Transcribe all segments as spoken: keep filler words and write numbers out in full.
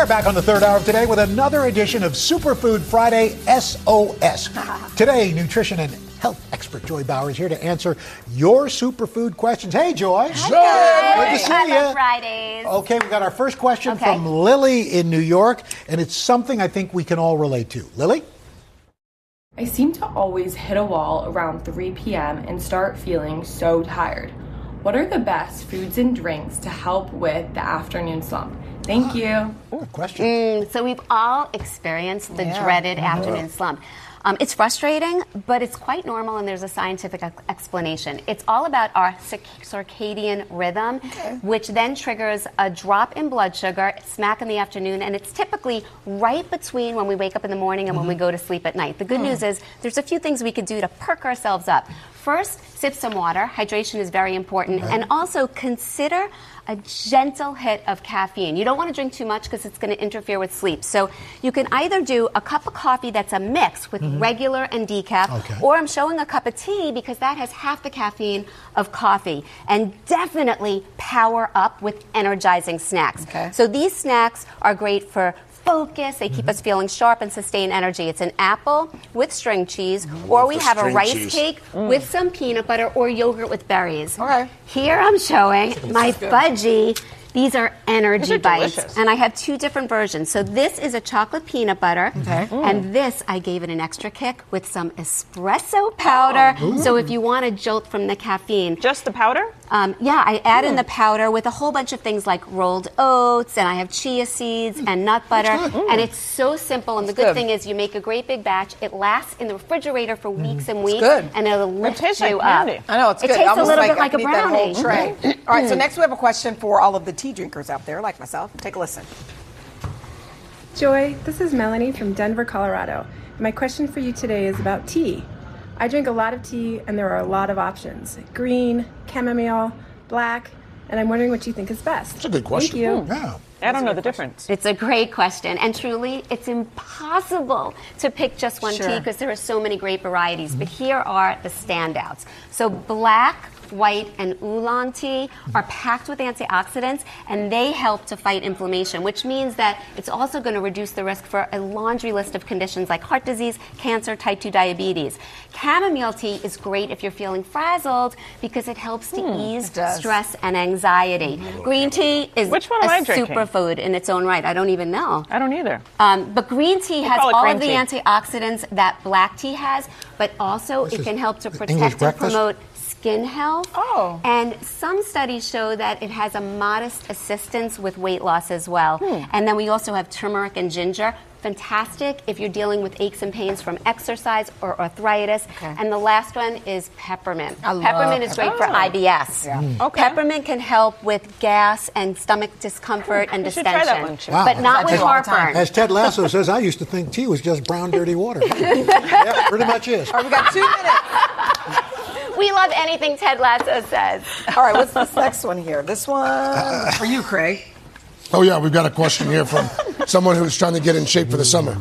are back on the third hour of today with another edition of Superfood Friday S O S. Today, nutrition and health expert Joy Bauer is here to answer your superfood questions. Hey, Joy. Hi, Joy. Good to see I you. love Fridays. Okay, we got our first question Okay. from Lily in New York, and it's something I think we can all relate to. Lily? I seem to always hit a wall around three p.m. and start feeling so tired. What are the best foods and drinks to help with the afternoon slump? Thank you. Good question. Mm, so we've all experienced the Yeah. dreaded Mhm. afternoon slump. Um, it's frustrating, but it's quite normal, and there's a scientific ex- explanation. It's all about our circ- circadian rhythm, Okay. which then triggers a drop in blood sugar smack in the afternoon, and it's typically right between when we wake up in the morning and when we go to sleep at night. The good news is there's a few things we could do to perk ourselves up. First, sip some water. Hydration is very important. And also consider a gentle hit of caffeine. You don't want to drink too much because it's going to interfere with sleep. So you can either do a cup of coffee that's a mix with regular and decaf, Okay. or I'm showing a cup of tea because that has half the caffeine of coffee. And definitely power up with energizing snacks. Okay. So these snacks are great for focus. They keep us feeling sharp and sustain energy. It's an apple with string cheese, or we the have a string rice cheese. cake with some peanut butter or yogurt with berries. Okay. Here I'm showing my is good. fudgy. These are energy These are bites. delicious. And I have two different versions. So this is a chocolate peanut butter. Okay. And this, I gave it an extra kick with some espresso powder. So if you want a jolt from the caffeine. Just the powder? Um, yeah, I add in the powder with a whole bunch of things like rolled oats, and I have chia seeds and nut butter. And it's so simple. And the good, good. thing is you make a great big batch. It lasts in the refrigerator for weeks and weeks. good. And it'll lift tastes you like up. candy. I know, it's It good. tastes a Almost little like bit like I a can eat that whole brownie. tray. All right, so next we have a question for all of the tea drinkers out there, like myself. Take a listen. Joy, this is Melanie from Denver, Colorado. My question for you today is about tea. I drink a lot of tea, and there are a lot of options: green, chamomile, black, and I'm wondering what you think is best. That's a good question. Thank you. Yeah. I don't know the difference. It's a great question. And truly, it's impossible to pick just one Sure. tea because there are so many great varieties. But here are the standouts. So black, white, and oolong tea are packed with antioxidants, and they help to fight inflammation, which means that it's also going to reduce the risk for a laundry list of conditions like heart disease, cancer, type two diabetes. Chamomile tea is great if you're feeling frazzled because it helps to ease it does. stress and anxiety. Green tea is Which one am a I drinking? superfood in its own right. I don't even know. I don't either. Um, but green tea has call it all green of the tea. antioxidants that black tea has, but also it is can help to the protect English and breakfast? promote skin health. Oh. And some studies show that it has a modest assistance with weight loss as well. And then we also have turmeric and ginger. Fantastic if you're dealing with aches and pains from exercise or arthritis. Okay. And the last one is peppermint. I love Peppermint is great for I B S. Yeah. Okay. Peppermint can help with gas and stomach discomfort and You should distension. try that one, too. Wow. But not I with do all the time. heartburn. As Ted Lasso says, I used to think tea was just brown, dirty water. Yeah, pretty much is. All right, we got two minutes. We love anything Ted Lasso says. All right, what's this next one here? This one for you, Craig. Oh, yeah, we've got a question here from someone who's trying to get in shape for the summer.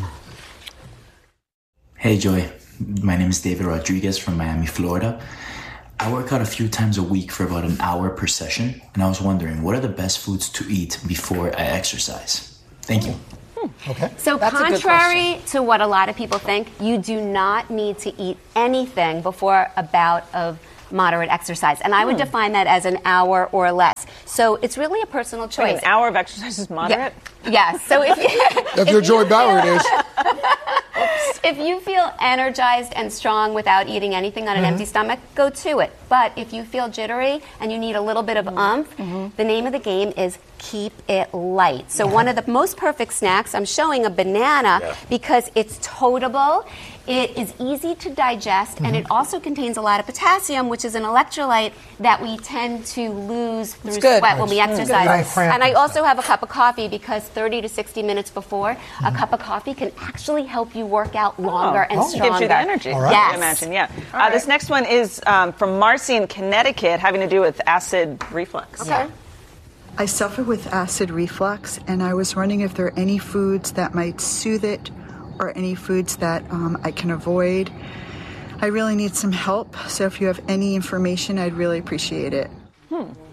Hey Joy, my name is David Rodriguez from Miami, Florida. I work out a few times a week for about an hour per session, and I was wondering, what are the best foods to eat before I exercise? Thank you. Okay. So That's a good contrary to what a lot of people think, you do not need to eat anything before a bout of moderate exercise. And I would define that as an hour or less. So it's really a personal Wait, choice. an hour of exercise is moderate? Yeah. Yes. So if you, If you're Joy Bauer, it is. if you feel energized and strong without eating anything on an empty stomach, go to it. But if you feel jittery and you need a little bit of umph, the name of the game is keep it light. So one of the most perfect snacks, I'm showing a banana Yeah. because it's toadable. It is easy to digest, and it also contains a lot of potassium, which is an electrolyte that we tend to lose through good. sweat when we It's exercise. good. Cramp And I and also have a cup of coffee because thirty to sixty minutes before, a cup of coffee can actually help you work out longer and Oh. stronger. Gives you the energy, All right. Yes. I imagine, yeah. Uh, This next one is um, from Marcy in Connecticut, having to do with acid reflux. Okay. I suffer with acid reflux, and I was wondering if there are any foods that might soothe it or any foods that um, I can avoid. I really need some help, so if you have any information, I'd really appreciate it.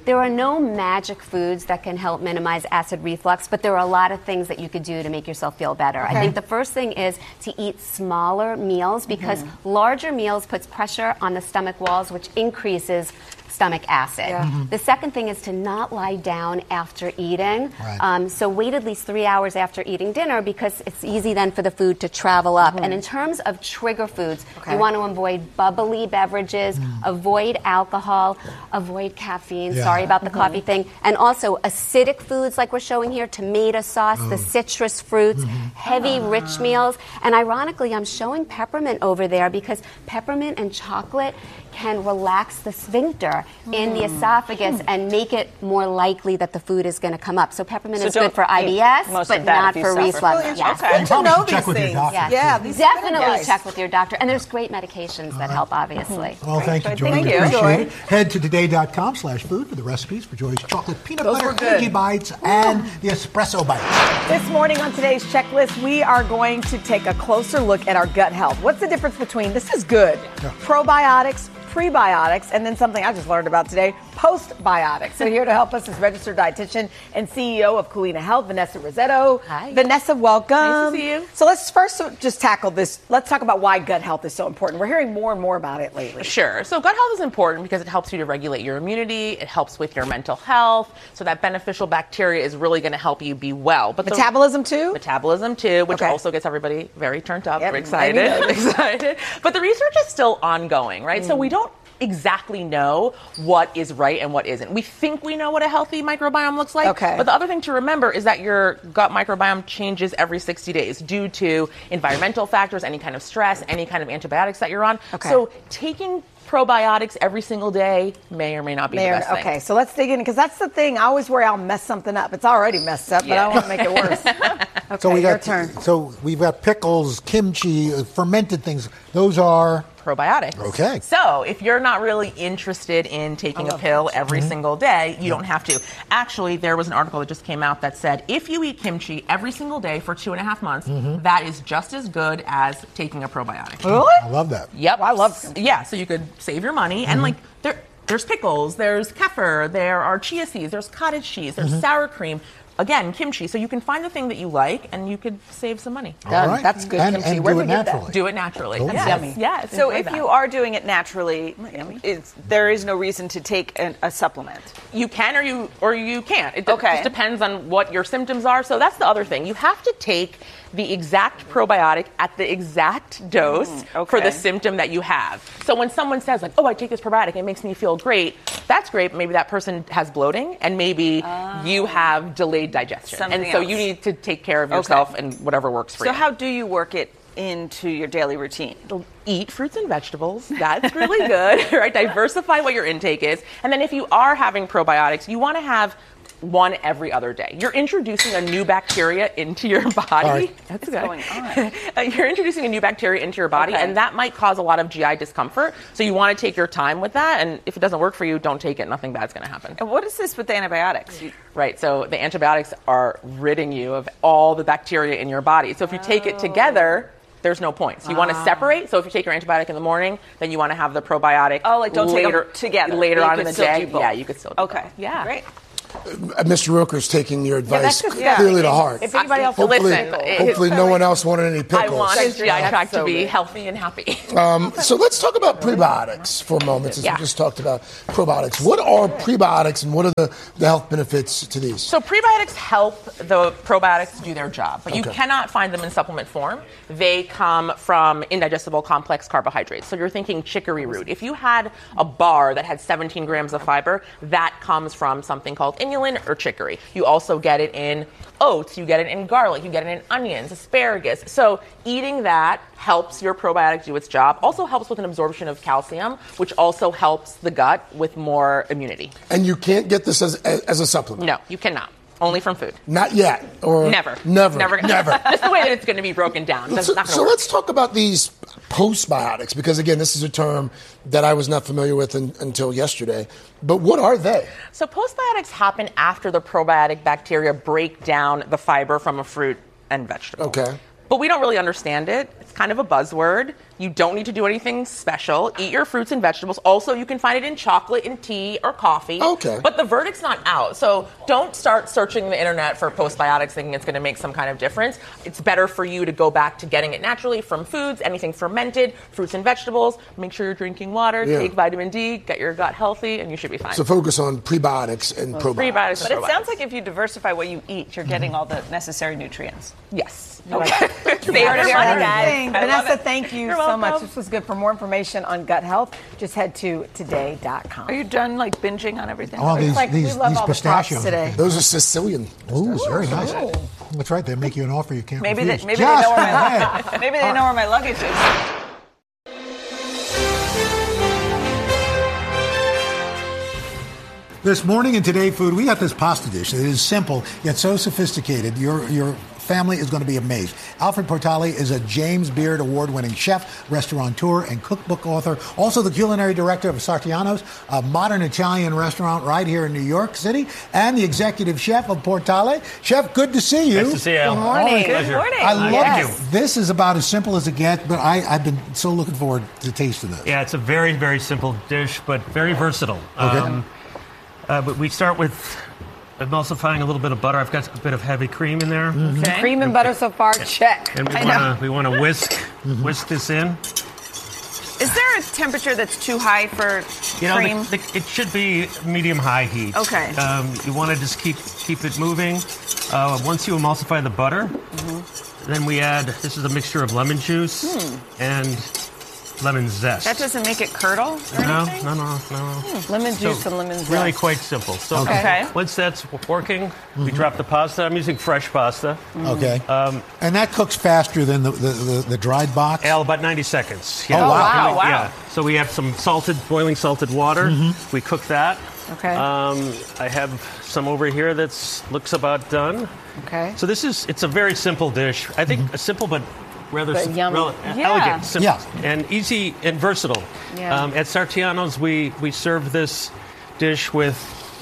There are no magic foods that can help minimize acid reflux, but there are a lot of things that you could do to make yourself feel better. Okay. I think the first thing is to eat smaller meals because mm-hmm. larger meals puts pressure on the stomach walls, which increases stomach acid. Yeah. Mm-hmm. The second thing is to not lie down after eating. Right. Um, so wait at least three hours after eating dinner because it's easy then for the food to travel up. Mm-hmm. And in terms of trigger foods, okay. you want to avoid bubbly beverages, mm. avoid alcohol, avoid caffeine. Yeah. Sorry about the mm-hmm. coffee thing. And also acidic foods like we're showing here, tomato sauce, oh. the citrus fruits, mm-hmm. heavy, uh. rich meals. And ironically, I'm showing peppermint over there because peppermint and chocolate can relax the sphincter mm. in the esophagus mm. and make it more likely that the food is going to come up. So peppermint so is good for I B S, but not for reflux. Really yes. Okay. You probably should check with your doctor. Yes. Yeah, these definitely check with your doctor. And there's great medications that right. help, obviously. Mm-hmm. Well, thank you, Joy. Thank we you. appreciate Joy. it. Head to today.com slash food for the recipes for Joy's chocolate peanut Those butter cookie bites and the espresso bites. This morning on today's checklist, we are going to take a closer look at our gut health. What's the difference between, this is good, yeah. probiotics, prebiotics, and then something I just learned about today, postbiotics. So here to help us is registered dietitian and C E O of Culina Health, Vanessa Rosetto. Hi. Vanessa, welcome. Nice to see you. So let's first just tackle this. Let's talk about why gut health is so important. We're hearing more and more about it lately. Sure. So gut health is important because it helps you to regulate your immunity. It helps with your mental health. So that beneficial bacteria is really going to help you be well. But metabolism the, too? Metabolism too, which okay. also gets everybody very turned up, yep, very excited. excited. But the research is still ongoing, right? Mm. So we don't exactly know what is right and what isn't. We think we know what a healthy microbiome looks like, okay. but the other thing to remember is that your gut microbiome changes every sixty days due to environmental factors, any kind of stress, any kind of antibiotics that you're on. Okay. So taking probiotics every single day may or may not be may the best or, okay, thing. Okay, so let's dig in because that's the thing. I always worry I'll mess something up. It's already messed up, yeah. but I don't want to make it worse. Okay, so we got, your turn. So we've got pickles, kimchi, uh, fermented things. Those are probiotics. Okay. So if you're not really interested in taking a pill kimchi. every mm-hmm. single day, you yeah. don't have to. Actually, there was an article that just came out that said if you eat kimchi every single day for two and a half months, mm-hmm. that is just as good as taking a probiotic. Really? I love that. Yep. Well, I love kimchi. Yeah, so you could save your money mm-hmm. and like there there's pickles, there's kefir, there are chia seeds, there's cottage cheese, there's mm-hmm. sour cream. Again, kimchi. So you can find the thing that you like, and you could save some money. All right. That's good and, kimchi. And Where do do it we get naturally. that? Do it naturally. Oh, That's yes. yummy. Yes. So if that. you are doing it naturally, it's, there is no reason to take an, a supplement. You can or you or you can't. It okay. just depends on what your symptoms are. So that's the other thing. You have to take the exact probiotic at the exact dose mm, okay. for the symptom that you have. So when someone says like, oh, I take this probiotic, it makes me feel great, that's great. Maybe that person has bloating and maybe oh. you have delayed digestion. Something and so else. you need to take care of yourself okay. and whatever works for so you. So how do you work it into your daily routine? Eat fruits and vegetables. That's really good, right? Diversify what your intake is. And then if you are having probiotics, you want to have one every other day. You're introducing a new bacteria into your body. Right. That's What's going on? You're introducing a new bacteria into your body, okay. and that might cause a lot of G I discomfort. So you want to take your time with that, and if it doesn't work for you, don't take it. Nothing bad's going to happen. And what is this with the antibiotics? You- right, so the antibiotics are ridding you of all the bacteria in your body. So if you take it together, there's no point. So you ah. want to separate. So if you take your antibiotic in the morning, then you want to have the probiotic oh, like don't later, take them together. Later you on in the day. Yeah, you could still do Okay, both. yeah. Great. Uh, Mister Rooker's taking your advice yeah, yeah. clearly to heart. If anybody else hopefully, listen, hopefully no one else wanted any pickles. I want his G I tract so to be good. healthy and happy. Um, so let's talk about prebiotics for a moment, since yeah. we just talked about probiotics. What are prebiotics, and what are the, the health benefits to these? So prebiotics help the probiotics do their job, but you Okay. cannot find them in supplement form. They come from indigestible complex carbohydrates. So you're thinking chicory root. If you had a bar that had seventeen grams of fiber, that comes from something called inulin or chicory. You also get it in oats, you get it in garlic, you get it in onions, asparagus. So eating that helps your probiotic do its job. Also helps with an absorption of calcium, which also helps the gut with more immunity. And you can't get this as, as a supplement? No, you cannot. Only from food. Not yet, or never, never, never, never. That's the way that it's going to be broken down. That's so not so work. let's talk about these postbiotics, because again, this is a term that I was not familiar with in, until yesterday. But what are they? So postbiotics happen after the probiotic bacteria break down the fiber from a fruit and vegetable. Okay. But we don't really understand it. kind of a buzzword. You don't need to do anything special. Eat your fruits and vegetables. Also, you can find it in chocolate, in tea, or coffee. Okay. But the verdict's not out. So don't start searching the internet for postbiotics thinking it's going to make some kind of difference. It's better for you to go back to getting it naturally from foods, anything fermented, fruits and vegetables. Make sure you're drinking water, Yeah. take vitamin D, get your gut healthy, and you should be fine. So focus on prebiotics and probiotics. Prebiotics But and it probiotics. sounds like if you diversify what you eat, you're getting all the necessary nutrients. Yes. Okay. Favorite Favorite guys. guys. I love Vanessa, it. thank you You're so welcome. much. This was good. For more information on gut health, just head to today dot com. Are you done like binging on everything? Oh, these, like we these, love these all the props pistachios. today. Those are Sicilian. Ooh, very nice. That's right. They make you an offer you can't Maybe they, refuse. maybe they Just know where ahead. my maybe they know where my luggage is. This morning in Today Food, we got this pasta dish. It is simple, yet so sophisticated. Your your family is going to be amazed. Alfred Portale is a James Beard Award-winning chef, restaurateur, and cookbook author. Also the culinary director of Sartiano's, a modern Italian restaurant right here in New York City, and the executive chef of Portale. Chef, good to see you. Nice to see you, Al. Good morning. Good morning. I love Yes. it. This is about as simple as it gets, but I, I've been so looking forward to tasting this. Yeah, it's a very, very simple dish, but very versatile. Okay. Um, uh, but we start with emulsifying a little bit of butter. I've got a bit of heavy cream in there, Okay. Cream and butter so far, check. and we I want to we want to whisk whisk this in. Is there a temperature that's too high for You know, cream? the, the, it should be medium high heat. Okay. Um, you want to just keep keep it moving. Uh, once you emulsify the butter, then we add. This is a mixture of lemon juice and lemon zest. that doesn't make it curdle or no, anything? no, no, no. Lemon So, juice and lemon zest. Really quite simple. So Okay. once that's working, we drop the pasta. I'm using fresh pasta. Okay. and that cooks faster than the, the, the, the dried box? Al, about ninety seconds. Oh, wow. wow, We- wow. Yeah. So we have some salted, boiling salted water. We cook that. Okay. Um, I have some over here that's looks about done. okay. So this is, it's a very simple dish. I think a simple but rather But sim- yummy. rel- Yeah. elegant, simple, Yeah. and easy and versatile. Yeah. Um, at Sartiano's, we, we serve this dish with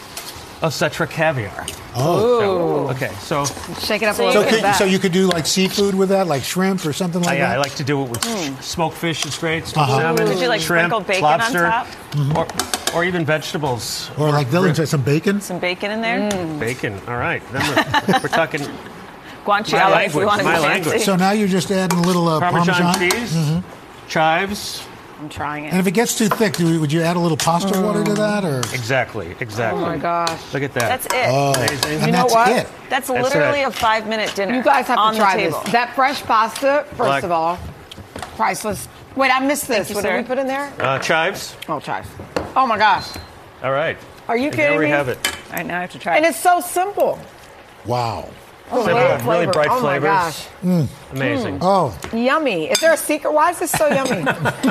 Osetra caviar. Oh. So, okay, so Shake it up a So, little bit. could, so you could do like seafood with that, like shrimp or something I, like yeah, I that? like to do it with smoked fish is great, smoked Uh-huh. salmon, Did you, like, shrimp, sprinkle bacon on lobster, top? or, or even vegetables. Or like Dylan said, some bacon? Some bacon in there? Bacon. All right, then we're, we're talking Guanciale if we language, want to my go language. fancy. So now you're just adding a little uh, Parmesan, Parmesan? cheese, chives. I'm trying And it. if it gets too thick, do we, would you add a little pasta water to that? or? Exactly, exactly. Oh my gosh. Look at that. That's it. Oh, Amazing. and You know that's what? it. That's, That's literally it. a five-minute dinner. You guys have on to try the this. table. That fresh pasta, first Like- of all, priceless. Wait, I missed this. you, What sir. did we put in there? Uh, chives. Oh, chives. Oh my gosh. All right. Are you And kidding there we me? have it. All right, now I have to try And it. it's so simple. Wow. Oh, Simple, great really flavor. bright oh flavors. my gosh. Amazing. Oh, Yummy. Is there a secret? Why is this so yummy?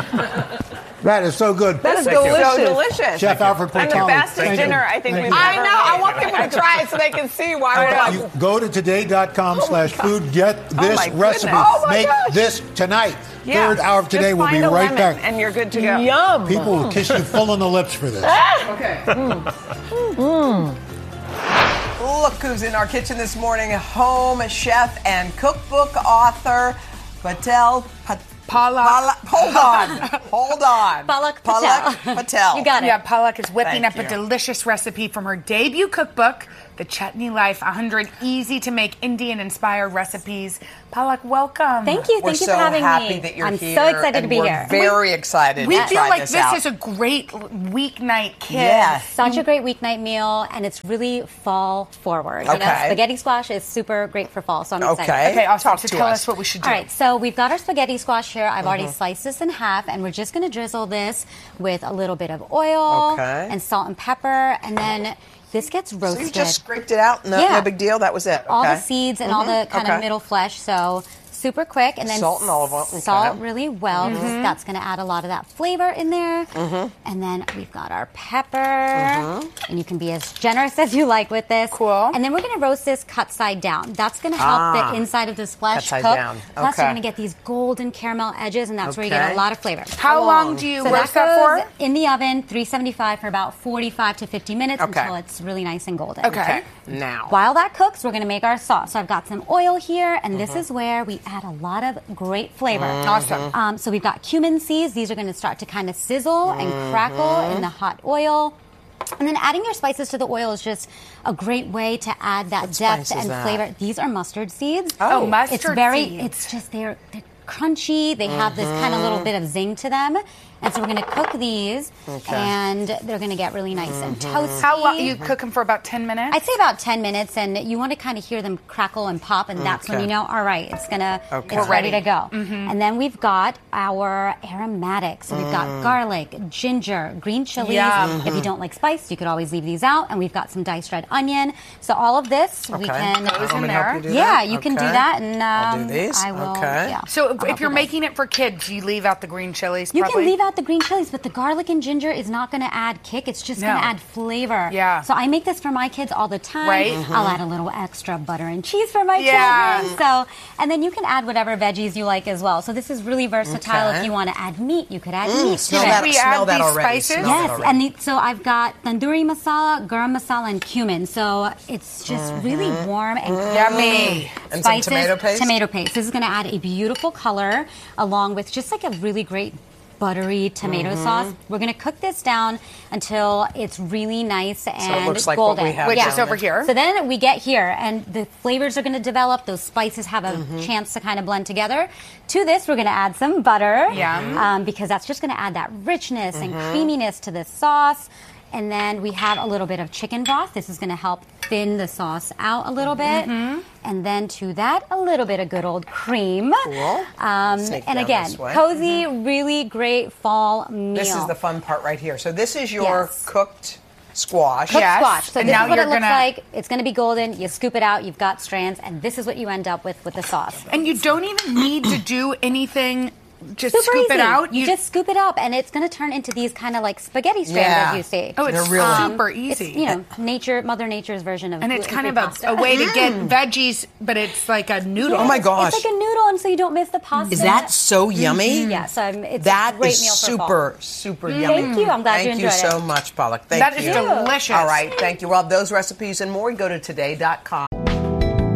that is so good. That is Thank you. delicious. So delicious. Chef Alfred And the Portale. fastest thank you. dinner I think Thank we've you. I ever know. I made. want people to try it so they can see why we're like. You go to today.com slash food. Get this my recipe. goodness. Oh, my Make gosh. this tonight. Yeah. Third hour of today. Just We'll be find a right lemon back. And you're good to go. Yum. People will kiss you full on the lips for this. Look who's in our kitchen this morning. Home chef and cookbook author, Patel Pat- Palak. Palak- Hold on. Hold on. Palak Palak Patel. Patel. You got it. Yeah, Palak is whipping Thank up a you. delicious recipe from her debut cookbook, The Chutney Life, one hundred easy-to-make Indian-inspired recipes. Palak, welcome. Thank you. We're Thank you so for having happy me. that you're I'm here. so excited and to be we're here. Very excited We to feel try like this, this out. is a great weeknight kiss. Yes. Such a great weeknight meal, and it's really fall forward. You know, Okay. spaghetti squash is super great for fall, so I'm excited. Okay. Okay, awesome. Talk so to tell us. us what we should do. All right, so we've got our spaghetti squash here. I've already sliced this in half, and we're just going to drizzle this with a little bit of oil Okay. and salt and pepper, and then this gets So roasted. you just scraped it out? No, Yeah. no big deal? That was it? all Okay. the seeds and all the kind Okay. of middle flesh, so super quick. And then Salt and olive oil, okay. salt really well. Mm-hmm. 'Cause that's going to add a lot of that flavor in there. And then we've got our pepper, Mm-hmm. and you can be as generous as you like with this. Cool. And then we're going to roast this cut side down. That's going to help Ah. the inside of this flesh Cut side cook. down. Plus, Okay. you're going to get these golden caramel edges, and that's where you get Okay. a lot of flavor. How long do you So roast that that for? goes in the oven, three seventy-five for about forty-five to fifty minutes Okay. until it's really nice and golden. Okay. Now. While that cooks, we're going to make our sauce. So I've got some oil here, and this is where we add a lot of great flavor. Mhm. Awesome. Um, so we've got cumin seeds. These are going to start to kind of sizzle and crackle in the hot oil. And then adding your spices to the oil is just a great way to add that What depth spice is and that? flavor. These are mustard seeds. Oh, mustard It's very, seeds. it's just, they're, they're crunchy. They have this kind of little bit of zing to them. And so we're going to cook these, Okay. and they're going to get really nice and toasty. How long? You cook them for about ten minutes? I'd say about ten minutes, and you want to kind of hear them crackle and pop, and that's when Okay. you know, all right, it's gonna, Okay. it's We're ready, ready. to go. Mhm. And then we've got our aromatics. So we've got Mm. garlic, ginger, green chilies. Yum. If you don't like spice, you could always leave these out. And we've got some diced red onion. So all of this we Okay. can Goes in Want me to there. help you do yeah, that? you can do Okay. that, and um, I'll do these. I will. Okay. Yeah. So I'll if, help if you're with making it for kids, you leave out the green chilies. You probably? can leave out the green chilies, but the garlic and ginger is not going to add kick. It's just going No. to add flavor. Yeah. So I make this for my kids all the time. Right. I'll add a little extra butter and cheese for my Yeah. children. So, and then you can add whatever veggies you like as well. So this is really versatile. Okay. If you want to add meat, you could add Mm, meat smell to that- it. we smell add that these already. spices? Smell that Yes, already. and the, so I've got tandoori masala, garam masala, and cumin. So it's just really warm and Yummy. And some spices. tomato paste? Tomato paste. This is going to add a beautiful color along with just like a really great buttery tomato Mhm. sauce. We're going to cook this down until it's really nice and looks like what golden. we have Which down is over there. here. So then we get here, and the flavors are going to develop. Those spices have a Mm-hmm. chance to kind of blend together. To this, we're going to add some butter, Yum. um, because that's just going to add that richness and Mm-hmm. creaminess to this sauce. And then we have a little bit of chicken broth. This is going to help thin the sauce out a little bit. Mm-hmm. And then to that, a little bit of good old cream. Cool. Um, Sneak and down again, this way. cozy, really great fall meal. This is the fun part right here. So this is your Yes. cooked squash. Cooked Yes. squash. So And this now is what you're it looks gonna- like. It's going to be golden. You scoop it out. You've got strands, and this is what you end up with with the sauce. And you don't even need to do anything. Just Super scoop easy. it out. You, just scoop it up, and it's going to turn into these kind of like spaghetti strands, Yeah. as you see. Oh, it's They're really- super It's, easy. you know, nature, Mother Nature's version of and it's kind of gluten-free a, a pasta. way to get veggies, but it's like a noodle. Oh my gosh. It's like a noodle, and so you don't miss the pasta. Is that so yummy? Mhm. Yes, um, it's That a great is meal for super, fall. super Mm, yummy. thank you. I'm glad Thank you enjoyed so it. much, Pollock. Thank That you. is delicious. All right. Thank you. Well, those recipes and more, go to today dot com.